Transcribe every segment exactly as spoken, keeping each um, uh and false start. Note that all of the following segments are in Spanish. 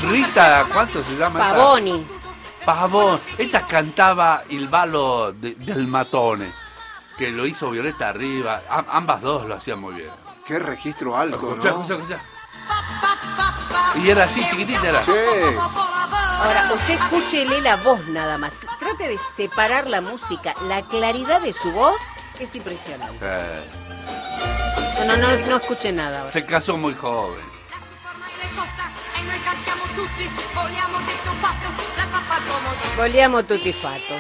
Rita, ¿cuánto se llama? Pavoni. Pavón. Esta cantaba Il ballo de, del matone, que lo hizo Violeta Arriba. A, ambas dos lo hacían muy bien. Qué registro alto, Escuchá, ¿no? escuchá, escuchá. Y era así, chiquitita era. Sí. Ahora, usted escúchele la voz nada más. Trate de separar la música. La claridad de su voz es impresionante. Eh, No, no, no, no escuche nada ahora. se casó muy joven. Vogliamo tutti fatto.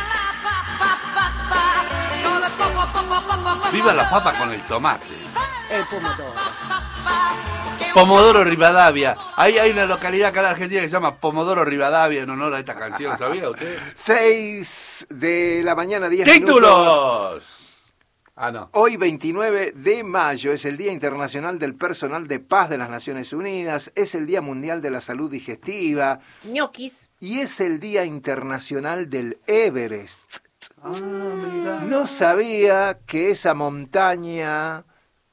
Viva la papa con el tomate. El pomodoro. Pomodoro Rivadavia. Ahí hay una localidad acá en Argentina que se llama Pomodoro Rivadavia en honor a esta canción, ¿sabía usted? seis de la mañana, diez minutos. ¡Títulos! Ah, no. Hoy, veintinueve de mayo, es el Día Internacional del Personal de Paz de las Naciones Unidas, es el Día Mundial de la Salud Digestiva Ñoquis. y es el Día Internacional del Everest. Ah, mira. No sabía que esa montaña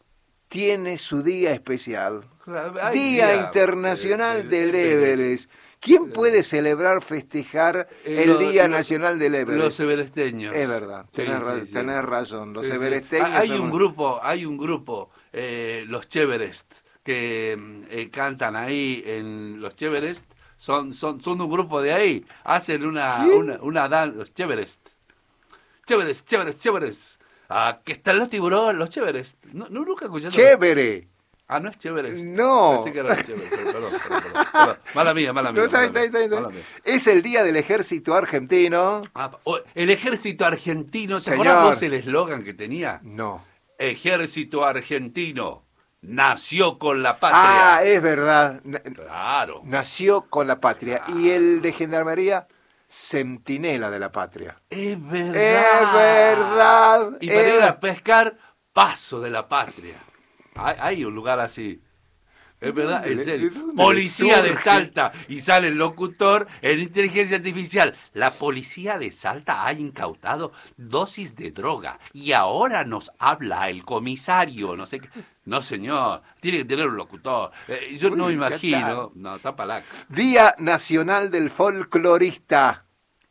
tiene su día especial. Ay, Día Internacional del del Everest. ¿Quién puede celebrar, festejar Eh, el lo- Día lo- Nacional del Everest? Los everesteños. Es verdad, Sí, tenés, ra- sí, sí. tenés razón. Los Sí, sí. everesteños Hay son- un grupo, hay un grupo, eh, los Cheverest, que eh, cantan ahí en los Cheverest, son, son, son un grupo de ahí, hacen una, una, una dan, los Cheverest. Cheverest, Cheverest, Cheverest. Aquí están los tiburones, los Cheverest. No, no nunca escuchaste. ¡Chévere! Ah, no es Cheverest. No. Pensé que era Cheverest, perdón, perdón, perdón, perdón. Mala mía, mala mía. No, está, mala está, mía, está, está. mala mía. Es el Día del Ejército Argentino. Ah, oh, el ejército argentino, ¿te Señor. acordás vos el eslogan que tenía? No. Ejército argentino nació con la patria. Ah, es verdad. Na- Claro. Nació con la patria. Y el de Gendarmería, Centinela de la Patria. Es verdad. Es verdad. Y para es- ir a pescar, paso de la patria. Hay, hay un lugar así. Es verdad, ¿De en dónde serio. le- de dónde Policía le de surge? Salta. Y sale el locutor en inteligencia artificial. La policía de Salta ha incautado dosis de droga. Y ahora nos habla el comisario. No sé qué. No, señor. Tiene que tener un locutor. Eh, yo Uy, no me ya imagino. No, está palaca. Día Nacional del Folclorista.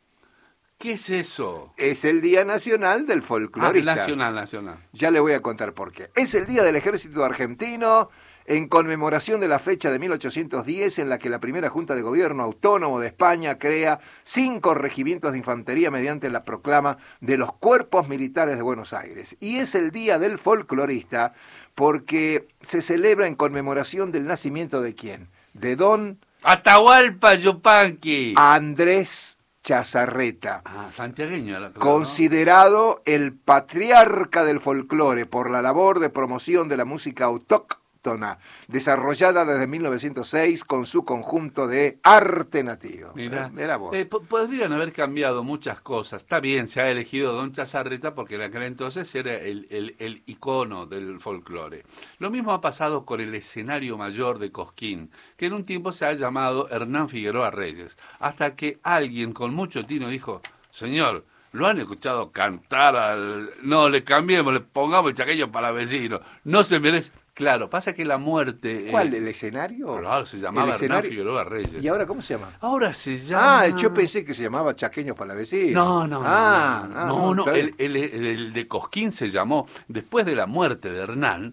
¿Qué es eso? Es el Día Nacional del Ah, Folclorista. nacional, nacional. Ya le voy a contar por qué. Es el Día del Ejército Argentino en conmemoración de la fecha de mil ochocientos diez en la que la primera Junta de Gobierno Autónomo de España crea cinco regimientos de infantería mediante la proclama de los Cuerpos Militares de Buenos Aires. Y es el Día del Folclorista porque se celebra en conmemoración del nacimiento de quién? De don Atahualpa Yupanqui. Andrés Chazarreta. Ah, santiagueño. Era, claro, Considerado el patriarca del folclore por la labor de promoción de la música autóctona, desarrollada desde mil novecientos seis con su conjunto de arte nativo. Mirá, Eh, Mirá vos. eh, po- podrían haber cambiado muchas cosas. Está bien, se ha elegido Don Chazarreta porque en aquel entonces era el, el, el icono del folclore. Lo mismo ha pasado con el escenario mayor de Cosquín, que en un tiempo se ha llamado Hernán Figueroa Reyes, hasta que alguien con mucho tino dijo, señor, ¿lo han escuchado cantar al...? No, le cambiemos, le pongamos el chaqueño para vecino. No se merece... Claro, pasa que la muerte... ¿Cuál? eh, ¿El escenario? Claro, se llamaba ¿El Hernán escenario? Figueroa Reyes. ¿Y ahora cómo se llama? Ahora se llama... Ah, yo pensé que se llamaba Chaqueños Palavecino. No, no, ah, no, ah, no, no, está bien. el, el- el de Cosquín se llamó, después de la muerte de Hernán,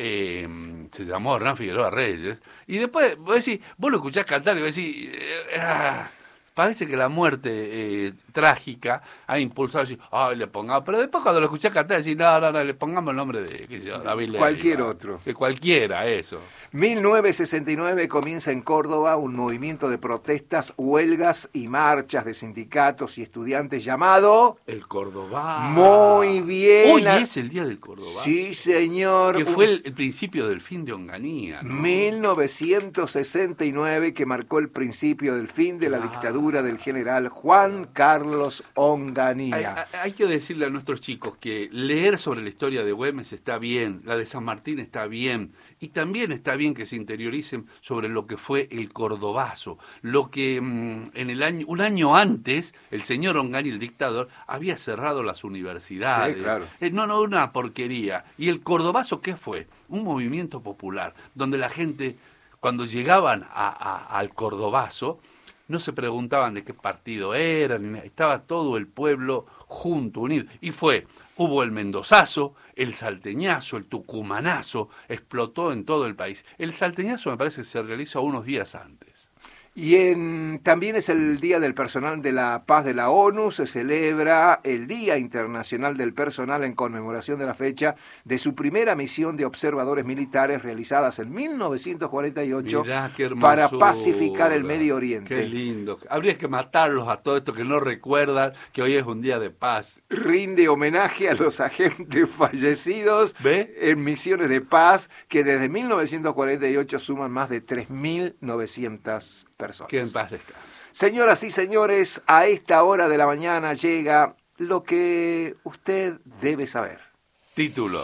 eh, se llamó Hernán Figueroa Reyes, y después, vos decís, vos lo escuchás cantar y vos decís, eh, ah, parece que la muerte eh, trágica ha impulsado a decir, ay, le pongamos, pero después cuando lo escuchás cantar decís, no, no, no, le pongamos el nombre de, qué sé yo, David Leiva. Cualquier otro. De cualquiera, eso. mil novecientos sesenta y nueve comienza en Córdoba un movimiento de protestas, huelgas y marchas de sindicatos y estudiantes llamado... El Córdoba. Muy bien. Hoy es el día del Córdoba. Sí, señor. Que fue el, el principio del fin de Onganía, ¿no? mil novecientos sesenta y nueve que marcó el principio del fin de la Claro. dictadura del general Juan Carlos Hay, Onganía. hay- hay que decirle a nuestros chicos que leer sobre la historia de Güemes está bien, la de San Martín está bien, y también está bien que se interioricen sobre lo que fue el Cordobazo, lo que mm, en el año, un año antes, el señor Onganía, el dictador, había cerrado las universidades. Sí, claro. Eh, no, no, una porquería. ¿Y el Cordobazo qué fue? Un movimiento popular, donde la gente cuando llegaban a, a, al Cordobazo, no se preguntaban de qué partido eran, estaba todo el pueblo junto, unido. Y fue, hubo el mendozazo, el salteñazo, el tucumanazo, explotó en todo el país. El salteñazo me parece que se realizó unos días antes. Y en, también es el Día del Personal de la Paz de la ONU, se celebra el Día Internacional del Personal en conmemoración de la fecha de su primera misión de observadores militares realizadas en mil novecientos cuarenta y ocho para pacificar el Medio Oriente. Qué lindo. Habría que matarlos a todos estos que no recuerdan que hoy es un día de paz. Rinde homenaje a los agentes fallecidos ¿Ve? en misiones de paz que desde mil novecientos cuarenta y ocho suman más de tres mil novecientas personas. Que en paz descanse. Señoras y señores, a esta hora de la mañana llega lo que usted debe saber. Título.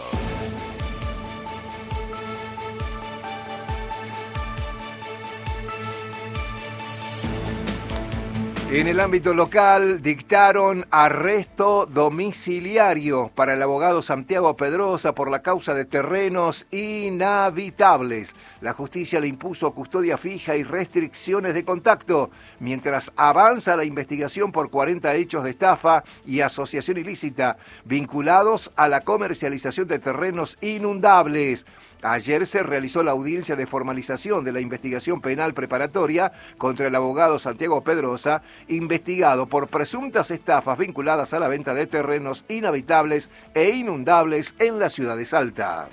En el ámbito local dictaron arresto domiciliario para el abogado Santiago Pedrosa por la causa de terrenos inhabitables. La justicia le impuso custodia fija y restricciones de contacto, mientras avanza la investigación por cuarenta hechos de estafa y asociación ilícita vinculados a la comercialización de terrenos inundables. Ayer se realizó la audiencia de formalización de la investigación penal preparatoria contra el abogado Santiago Pedrosa, investigado por presuntas estafas vinculadas a la venta de terrenos inhabitables e inundables en la ciudad de Salta.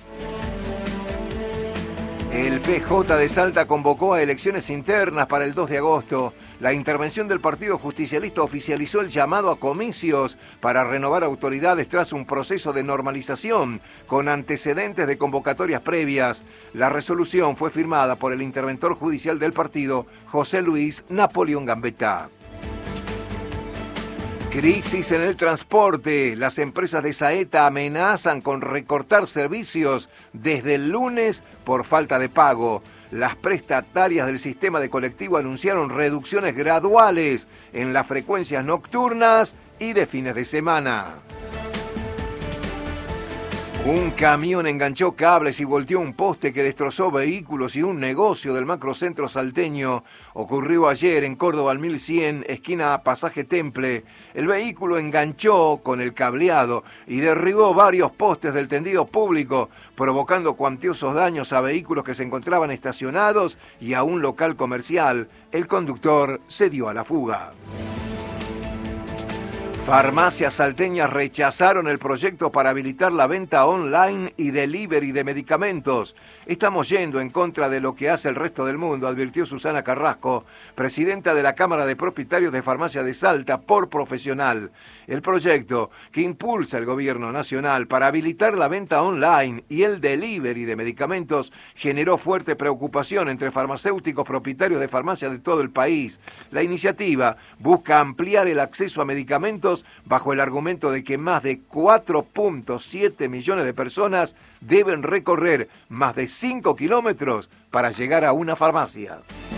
El P J de Salta convocó a elecciones internas para el dos de agosto. La intervención del Partido Justicialista oficializó el llamado a comicios para renovar autoridades tras un proceso de normalización con antecedentes de convocatorias previas. La resolución fue firmada por el interventor judicial del partido, José Luis Napoleón Gambetta. Crisis en el transporte. Las empresas de Saeta amenazan con recortar servicios desde el lunes por falta de pago. Las prestatarias del sistema de colectivo anunciaron reducciones graduales en las frecuencias nocturnas y de fines de semana. Un camión enganchó cables y volteó un poste que destrozó vehículos y un negocio del macrocentro salteño. Ocurrió ayer en Córdoba al mil cien, esquina Pasaje Temple. El vehículo enganchó con el cableado y derribó varios postes del tendido público, provocando cuantiosos daños a vehículos que se encontraban estacionados y a un local comercial. El conductor se dio a la fuga. Farmacias salteñas rechazaron el proyecto para habilitar la venta online y delivery de medicamentos. Estamos yendo en contra de lo que hace el resto del mundo, advirtió Susana Carrasco, presidenta de la Cámara de Propietarios de Farmacia de Salta por Profesional. El proyecto que impulsa el gobierno nacional para habilitar la venta online y el delivery de medicamentos generó fuerte preocupación entre farmacéuticos propietarios de farmacias de todo el país. La iniciativa busca ampliar el acceso a medicamentos bajo el argumento de que más de cuatro punto siete millones de personas deben recorrer más de cinco kilómetros para llegar a una farmacia.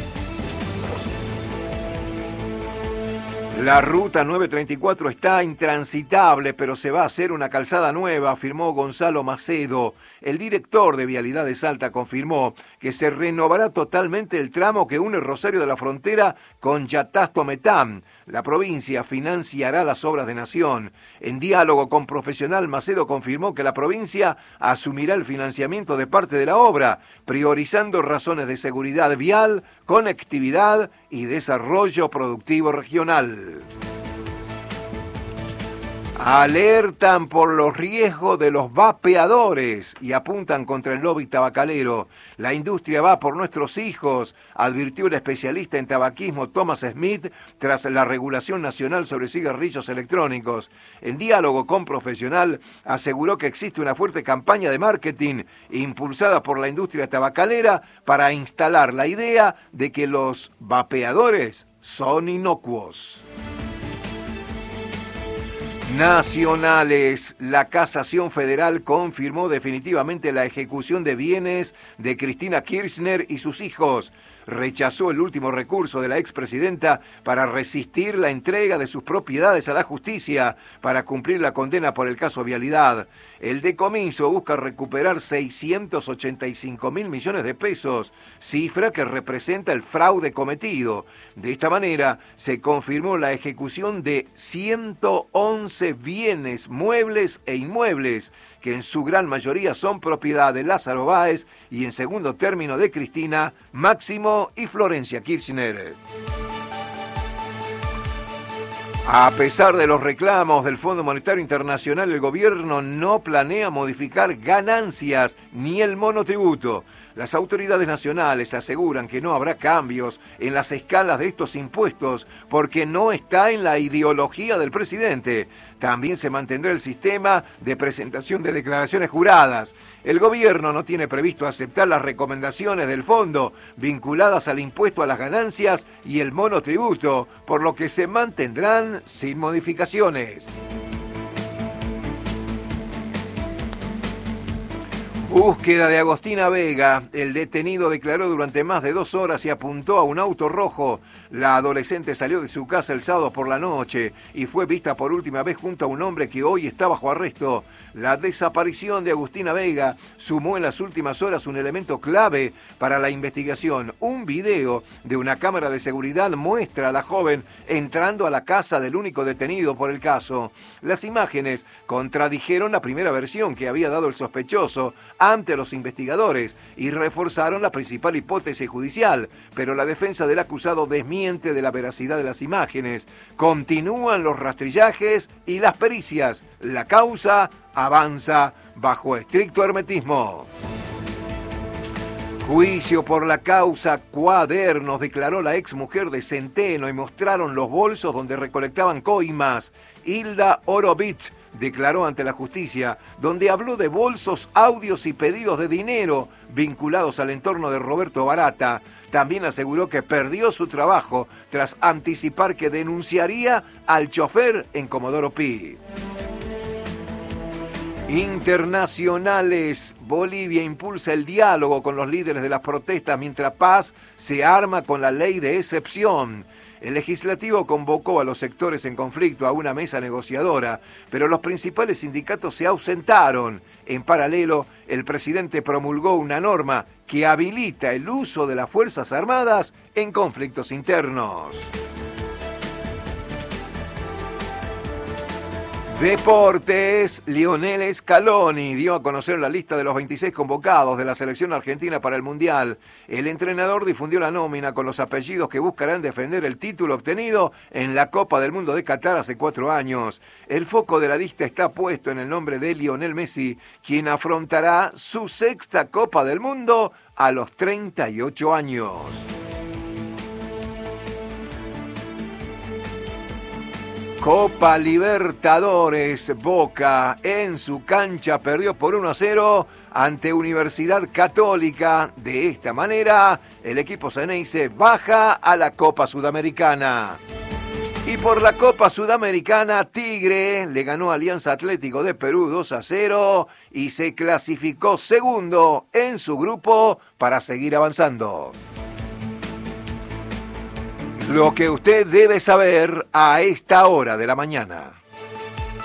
La ruta nueve treinta y cuatro está intransitable, pero se va a hacer una calzada nueva, afirmó Gonzalo Macedo. El director de Vialidad de Salta confirmó que se renovará totalmente el tramo que une Rosario de la Frontera con Yatasto Metán. La provincia financiará las obras de Nación. En diálogo con Profesional, Macedo confirmó que la provincia asumirá el financiamiento de parte de la obra, priorizando razones de seguridad vial, conectividad y desarrollo productivo regional. Alertan por los riesgos de los vapeadores y apuntan contra el lobby tabacalero. La industria va por nuestros hijos, advirtió el especialista en tabaquismo Thomas Smith tras la regulación nacional sobre cigarrillos electrónicos. En diálogo con Profesional, aseguró que existe una fuerte campaña de marketing impulsada por la industria tabacalera para instalar la idea de que los vapeadores son inocuos. Nacionales. La Casación Federal confirmó definitivamente la ejecución de bienes de Cristina Kirchner y sus hijos. rechazó el último recurso de la expresidenta para resistir la entrega de sus propiedades a la justicia para cumplir la condena por el caso Vialidad. El decomiso busca recuperar seiscientos ochenta y cinco mil millones de pesos, cifra que representa el fraude cometido. De esta manera se confirmó la ejecución de ciento once bienes muebles e inmuebles, que en su gran mayoría son propiedad de Lázaro Báez y en segundo término de Cristina, Máximo y Florencia Kirchner. A pesar de los reclamos del Fondo Monetario Internacional, el gobierno no planea modificar ganancias ni el monotributo. Las autoridades nacionales aseguran que no habrá cambios en las escalas de estos impuestos porque no está en la ideología del presidente. También se mantendrá el sistema de presentación de declaraciones juradas. El gobierno no tiene previsto aceptar las recomendaciones del fondo vinculadas al impuesto a las ganancias y el monotributo, por lo que se mantendrán sin modificaciones. Búsqueda de Agostina Vega. El detenido declaró durante más de dos horas y apuntó a un auto rojo. La adolescente salió de su casa el sábado por la noche y fue vista por última vez junto a un hombre que hoy está bajo arresto. La desaparición de Agustina Vega sumó en las últimas horas un elemento clave para la investigación. Un video de una cámara de seguridad muestra a la joven entrando a la casa del único detenido por el caso. Las imágenes contradijeron la primera versión que había dado el sospechoso ante los investigadores y reforzaron la principal hipótesis judicial, pero la defensa del acusado desmiente de la veracidad de las imágenes. Continúan los rastrillajes y las pericias. La causa avanza bajo estricto hermetismo. Juicio por la causa Cuadernos, declaró la exmujer de Centeno y mostraron los bolsos donde recolectaban coimas. Hilda Orovich declaró ante la justicia, donde habló de bolsos, audios y pedidos de dinero vinculados al entorno de Roberto Barata. También aseguró que perdió su trabajo tras anticipar que denunciaría al chofer en Comodoro Pi. Internacionales. Bolivia impulsa el diálogo con los líderes de las protestas mientras Paz se arma con la ley de excepción. El legislativo convocó a los sectores en conflicto a una mesa negociadora, pero los principales sindicatos se ausentaron. En paralelo, el presidente promulgó una norma que habilita el uso de las Fuerzas Armadas en conflictos internos. Deportes. Lionel Scaloni dio a conocer la lista de los veintiséis convocados de la selección argentina para el Mundial. El entrenador difundió la nómina con los apellidos que buscarán defender el título obtenido en la Copa del Mundo de Qatar hace cuatro años. El foco de la lista está puesto en el nombre de Lionel Messi, quien afrontará su sexta Copa del Mundo a los treinta y ocho años. Copa Libertadores. Boca en su cancha perdió por uno a cero ante Universidad Católica. De esta manera, el equipo Ceneice baja a la Copa Sudamericana. Y por la Copa Sudamericana, Tigre le ganó a Alianza Atlético de Perú dos a cero y se clasificó segundo en su grupo para seguir avanzando. Lo que usted debe saber a esta hora de la mañana.